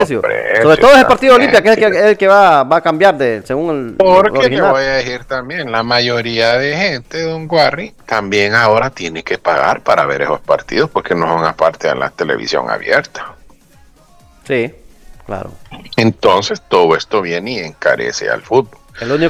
precio. precio, Sobre todo es el partido de Olimpia, que es exactamente. el que va a cambiar según lo Porque te original. voy a decir también, la mayoría de gente, don Guarri, también ahora tiene que pagar para ver esos partidos porque no son aparte de la televisión abierta. Sí, claro. Entonces todo esto viene y encarece al fútbol. El único